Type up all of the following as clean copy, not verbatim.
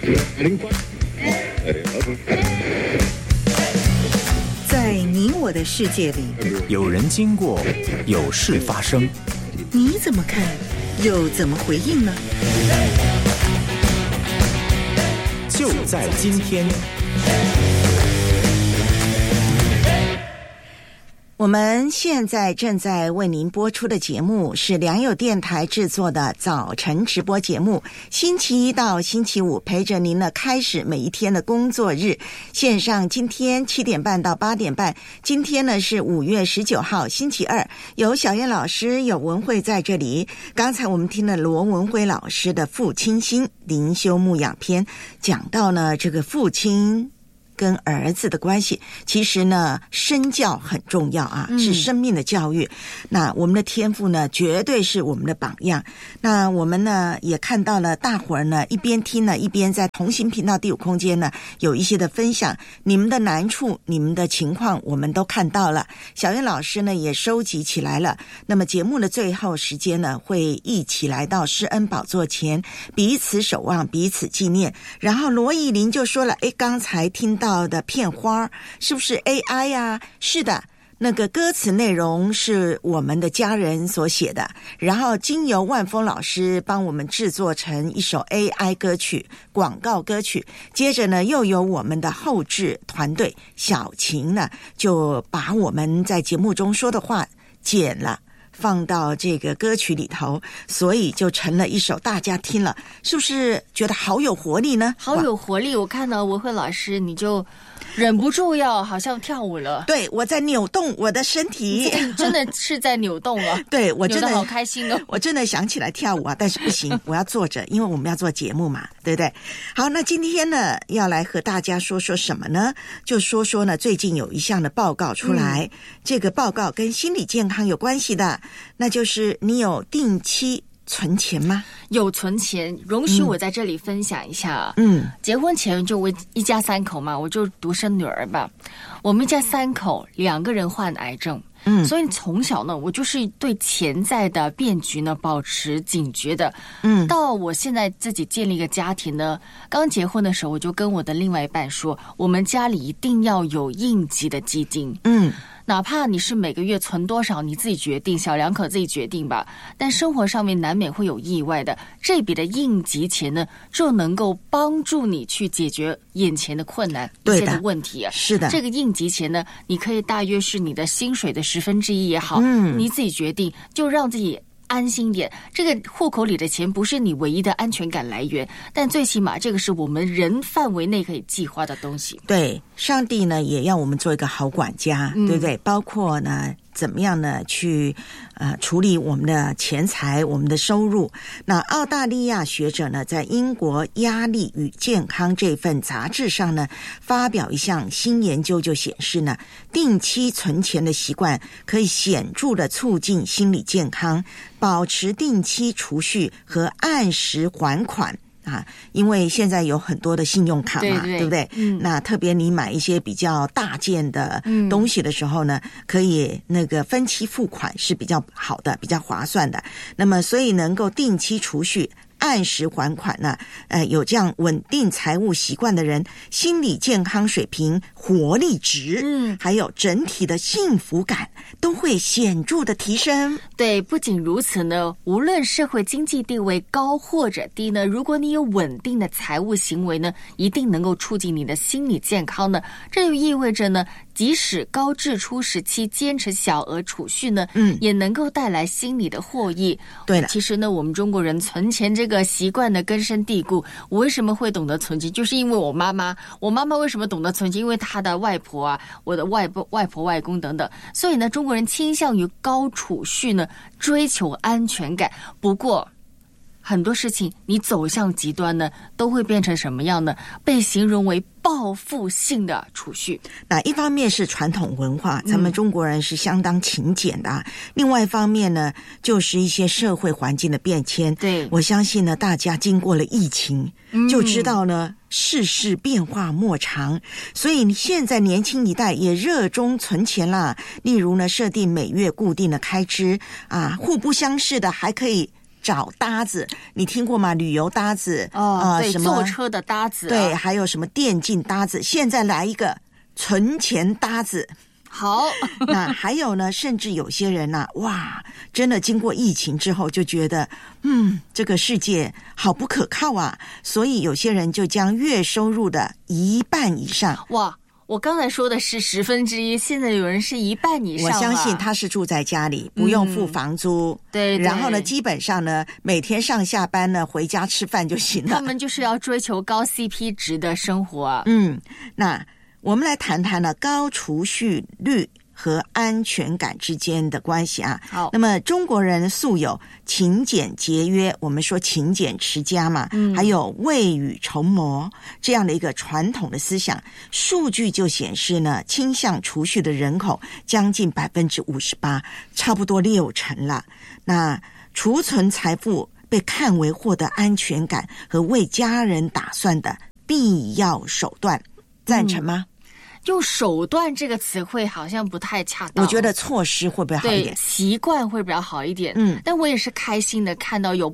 在你我的世界里， 有人经过，有事发生， 你怎么看，又怎么回应呢？ 就在今天。 我们现在正在为您播出的节目是良友电台制作的早晨直播节目，星期一到星期五陪着您呢开始每一天的工作日，线上今天7点半到8点半，今天呢是5月19号星期二，有小燕老师有文慧在这里。刚才我们听了罗文辉老师的父亲心灵修牧养篇，讲到呢这个父亲跟儿子的关系，其实呢身教很重要啊，是生命的教育。那我们的天父呢绝对是我们的榜样。那我们呢也看到了大伙儿呢一边听呢一边在同心频道第五空间呢有一些的分享，你们的难处你们的情况我们都看到了，小燕老师呢也收集起来了。那么节目的最后时间呢会一起来到施恩宝座前，彼此守望彼此纪念。然后罗艺林就说了，刚才听到的片花是不是 AI 啊？是的，那个歌词内容是我们的家人所写的，然后经由万峰老师帮我们制作成一首 AI 歌曲，广告歌曲。接着呢又有我们的后制团队小晴呢就把我们在节目中说的话剪了放到这个歌曲里头，所以就成了一首大家听了是不是觉得好有活力呢？ 好有活力，我看到文慧老师你就忍不住要好像跳舞了。 对，我在扭动我的身体， 真的是在扭动了。 对，我真的好开心哦， 我真的想起来跳舞啊，但是不行，我要坐着，因为我们要做节目嘛，对不对？好，那今天呢要来和大家说说什么呢？就说说呢最近有一项的报告出来，这个报告跟心理健康有关系的，那就是你有定期存钱吗？ 有存钱，容许我在这里分享一下。结婚前就我一家3口嘛，我就独生女儿吧，我们一家3口2个人患癌症。所以从小呢，我就是对潜在的变局呢保持警觉的。到我现在自己建立一个家庭呢，刚结婚的时候我就跟我的另外一半说，我们家里一定要有应急的基金。哪怕你是每个月存多少你自己决定，小两口自己决定吧，但生活上面难免会有意外的，这笔的应急钱呢就能够帮助你去解决眼前的困难一些的问题。 是的， 这个应急钱呢你可以大约是你的薪水的1/10也好，你自己决定，就让自己安心一点。这个户口里的钱不是你唯一的安全感来源，但最起码这个是我们人范围内可以计划的东西。 对，上帝呢也要我们做一个好管家，对不对？包括呢怎么样呢去处理我们的钱财，我们的收入。那澳大利亚学者呢在英国压力与健康这份杂志上呢发表一项新研究，就显示呢定期存钱的习惯可以显著的促进心理健康，保持定期储蓄和按时还款因为现在有很多的信用卡嘛，对不对？那特别你买一些比较大件的东西的时候呢，可以那个分期付款是比较好的，比较划算的。那么所以能够定期储蓄按时还款呢，有这样稳定财务习惯的人，心理健康水平、活力值，还有整体的幸福感都会显著的提升。 对，不仅如此呢，无论社会经济地位高或者低呢，如果你有稳定的财务行为呢，一定能够促进你的心理健康呢。这就意味着呢，即使高支出时期坚持小额储蓄呢，也能够带来心理的获益。 对了， 其实呢，我们中国人存钱这个习惯的根深蒂固。我为什么会懂得存钱，就是因为我妈妈为什么懂得存钱，因为她的外婆啊，我的外婆外公等等。所以呢，中国人倾向于高储蓄呢，追求安全感。不过很多事情你走向极端呢，都会变成什么样呢？被形容为报复性的储蓄。 那一方面是传统文化，咱们中国人是相当勤俭的另外一方面呢，就是一些社会环境的变迁。 对， 我相信呢，大家经过了疫情，就知道呢，世事变化莫长，所以现在年轻一代也热衷存钱啦。例如呢，设定每月固定的开支互不相识的还可以找搭子，你听过吗？旅游搭子对， 什么坐车的搭子对，还有什么电竞搭子，现在来一个存钱搭子。 好， 那还有呢，甚至有些人啊，哇，真的经过疫情之后就觉得这个世界好不可靠啊，所以有些人就将月收入的一半以上， 哇，我刚才说的是1/10，现在有人是一半以上了。 我相信他是住在家里，不用付房租， 对， 然后呢，基本上呢，每天上下班呢，回家吃饭就行了。 他们就是要追求高 CP 值的生活啊。 那我们来谈谈呢高储蓄率和安全感之间的关系啊。 好， 那么中国人素有勤俭节约，我们说勤俭持家嘛，还有未雨绸缪这样的一个传统的思想。数据就显示呢，倾向储蓄的人口将近58%，差不多60%了。那储存财富被看为获得安全感和为家人打算的必要手段，赞成吗？ 用手段这个词汇好像不太恰当， 我觉得措施会不会好一点？ 对，习惯会比较好一点。但我也是开心的看到有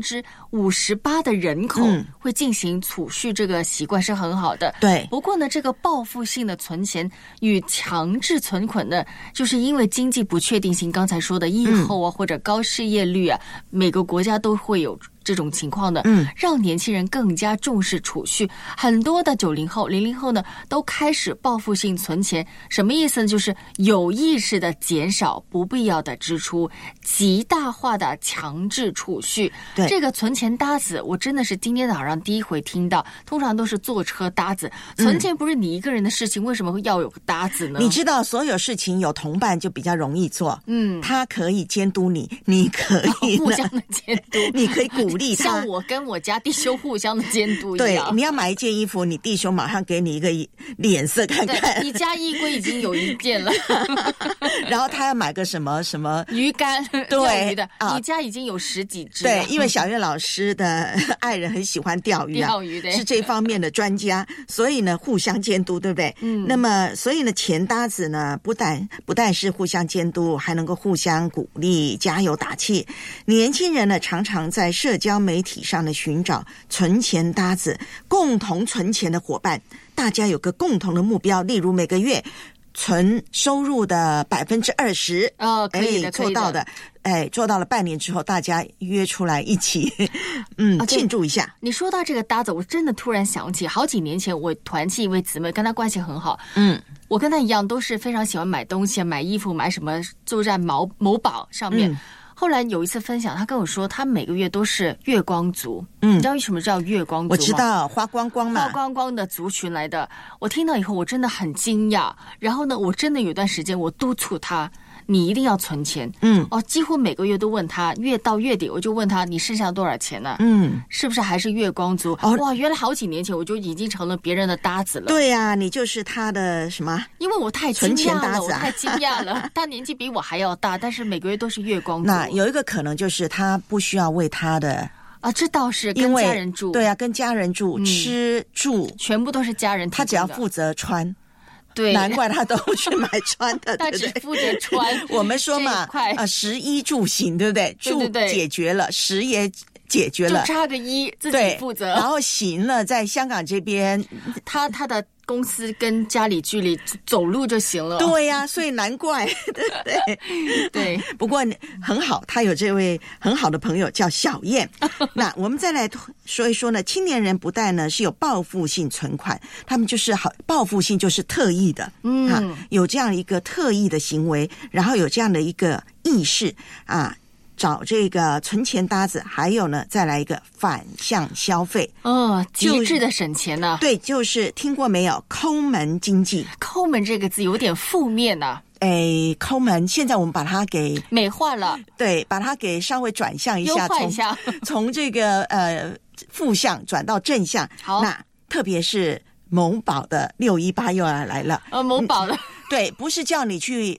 58%的人口会进行储蓄，这个习惯是很好的。 对。 不过呢，这个报复性的存钱与强制存款呢，就是因为经济不确定性，刚才说的疫后啊，或者高失业率啊，每个国家都会有这种情况的，让年轻人更加重视储蓄。很多的90后、00后呢，都开始报复性存钱。什么意思呢？就是有意识的减少不必要的支出，极大化的强制储蓄。 对， 这个存钱搭子，我真的是今天早上第一回听到。通常都是坐车搭子，存钱不是你一个人的事情，为什么会要有个搭子呢？ 你知道，所有事情有同伴就比较容易做。他可以监督你，你可以互相的监督， 你可以鼓励他， 像我跟我家弟兄互相的监督一样。 对，你要买一件衣服，你弟兄马上给你一个脸色看看。 你家衣柜已经有一件了， 然后他要买个什么鱼竿， 对鱼的，你家已经有10几只了。 对，因为小月老师的爱人很喜欢钓鱼，是这方面的专家，所以呢互相监督，对不对？那么所以呢钱搭子呢不但是互相监督，还能够互相鼓励、加油打气。年轻人呢常常在社交媒体上的寻找存钱搭子，共同存钱的伙伴，大家有个共同的目标，例如每个月存收入的20%， 可以的， 做到的，做到了半年之后，大家约出来一起，庆祝一下。 你说到这个搭子，我真的突然想起，好几年前我团契一位姊妹，跟她关系很好，我跟她一样，都是非常喜欢买东西、买衣服、买什么，就在某宝上面。后来有一次分享，他跟我说，他每个月都是月光族。你知道为什么叫月光族吗？ 我知道，花光光嘛， 花光光的族群来的。我听到以后，我真的很惊讶。然后呢，我真的有段时间，我督促他，你一定要存钱。几乎每个月都问他，月到月底我就问他，你剩下多少钱呢？是不是还是月光族？哇，原来好几年前我就已经成了别人的搭子了。 对呀，你就是他的什么？ 因为我太惊讶了，我太惊讶了。他年纪比我还要大，但是每个月都是月光族。 那有一个可能就是他不需要为他的。 这倒是跟家人住。 对啊，跟家人住，吃住全部都是家人提供的， 他只要负责穿。 对， 难怪他都去买穿的， 他只负责穿。 我们说嘛，食衣住行，对不对？住解决了，食也解决了， 就差个衣自己负责。 然后行了，在香港这边， 他的公司跟家里距离走路就行了。 对呀，所以难怪，对。不过很好，他有这位很好的朋友叫小燕。那我们再来说一说呢，青年人不但呢是有报复性存款，他们就是报复性就是特意的，有这样一个特意的行为，然后有这样的一个意识啊。找这个存钱搭子，还有呢，再来一个反向消费极致的省钱呢。 对，就是听过没有？抠门经济。 抠门这个字有点负面啊。 抠门，现在我们把它给美化了， 对，把它给稍微转向一下， 优化一下， 从这个负向转到正向。 好， 那特别是某宝的618又要来了。 某宝的。 对，不是叫你去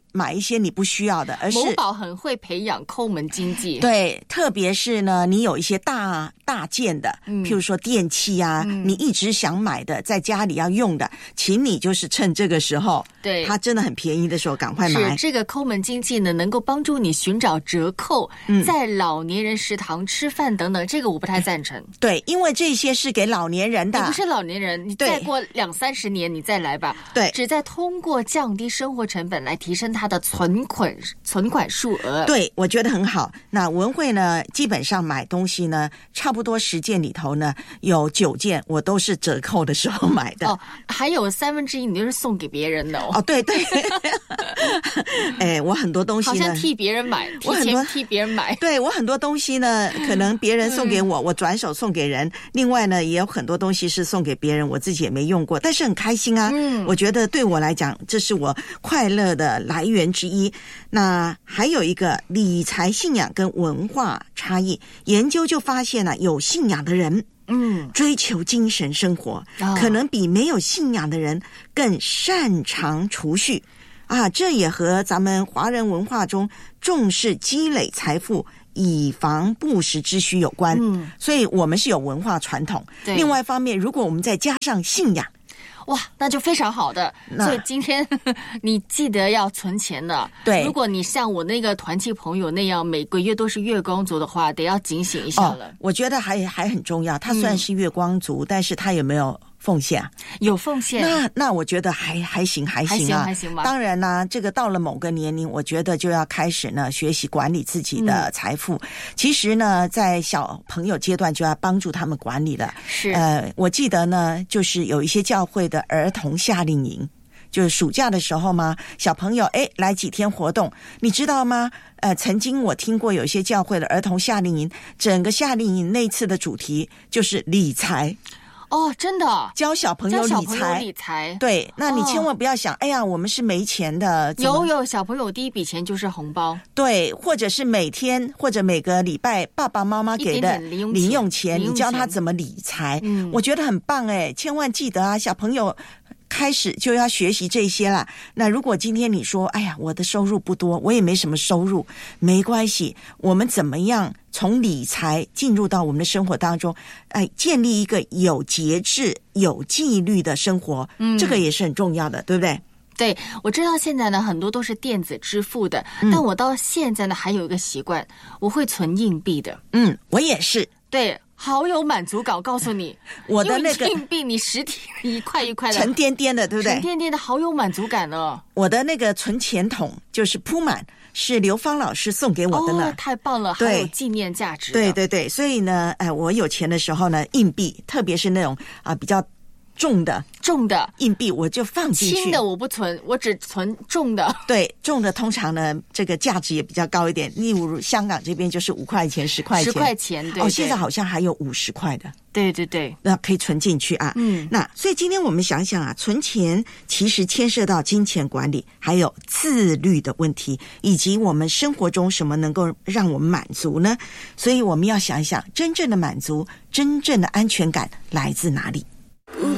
买一些你不需要的，而是某宝很会培养抠门经济。 对，特别是呢，你有一些大件的，譬如说电器啊，你一直想买的，在家里要用的，请你就是趁这个时候， 对， 它真的很便宜的时候赶快买。 是这个抠门经济呢，能够帮助你寻找折扣，在老年人食堂吃饭等等，这个我不太赞成。 对，因为这些是给老年人的。 你不是老年人，你再过20-30年你再来吧。 对， 只在通过降低生活成本来提升它的存款数额。 对，我觉得很好。那文慧呢，基本上买东西呢，差不多10件里头呢，有9件我都是折扣的时候买的。 哦，还有1/3你就是送给别人的哦。 哦，对对。哎，我很多东西呢， 好像替别人买，替别人买。 对，我很多东西呢，可能别人送给我，我转手送给人。另外呢，也有很多东西是送给别人，我自己也没用过，但是很开心啊。我觉得对我来讲，这是我快乐的来源之一。那还有一个理财信仰跟文化差异，研究就发现了，有信仰的人追求精神生活，可能比没有信仰的人更擅长储蓄啊。这也和咱们华人文化中重视积累财富以防不时之需有关。所以我们是有文化传统。另外一方面，如果我们再加上信仰， 哇，那就非常好的。所以今天你记得要存钱的。 对， 如果你像我那个团契朋友那样每个月都是月光族的话，得要警醒一下了。 我觉得还很重要。他虽然是月光族，但是他有没有奉献？ 有奉献。 那我觉得还行啊， 还行吧。 当然呢，这个到了某个年龄，我觉得就要开始呢学习管理自己的财富。其实呢，在小朋友阶段就要帮助他们管理了。 是。 我记得呢，就是有一些教会的儿童夏令营，就是暑假的时候嘛，小朋友来几天活动，你知道吗？曾经我听过有一些教会的儿童夏令营，整个夏令营那次的主题就是理财。 哦，真的教小朋友理财，对，那你千万不要想，哎呀，我们是没钱的。 有小朋友第一笔钱就是红包， 对，或者是每天或者每个礼拜爸爸妈妈给的零用钱，你教他怎么理财，我觉得很棒哎，千万记得啊，小朋友开始就要学习这些啦。那如果今天你说，哎呀，我的收入不多，我也没什么收入，没关系，我们怎么样从理财进入到我们的生活当中，建立一个有节制、有纪律的生活，这个也是很重要的，对不对？ 对，我知道现在呢很多都是电子支付的，但我到现在呢还有一个习惯，我会存硬币的。 我也是。 对。好有满足感，我告诉你， 我的那个硬币，你实体一块一块的， 沉甸甸的，对不对？ 沉甸甸的，好有满足感呢。 我的那个存钱筒就是铺满，是刘芳老师送给我的呢。 太棒了，还有纪念价值。 对对对，所以呢，我有钱的时候呢，硬币，特别是那种比较重的硬币我就放进去， 轻的我不存，我只存重的。 对，重的通常呢这个价值也比较高一点，例如香港这边就是5块钱10块钱 10块钱，对， 现在好像还有50块的。 对对对， 那可以存进去啊。那所以今天我们想想啊，存钱其实牵涉到金钱管理，还有自律的问题，以及我们生活中什么能够让我们满足呢？所以我们要想一想，真正的满足，真正的安全感来自哪里？